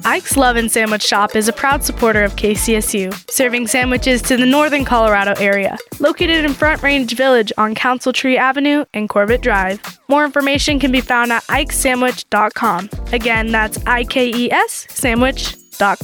Ike's Lovin' Sandwich Shop is a proud supporter of KCSU, serving sandwiches to the northern Colorado area. Located in Front Range Village on Council Tree Avenue and Corbett Drive. More information can be found at ikesandwich.com. Again, that's IKES sandwich.com.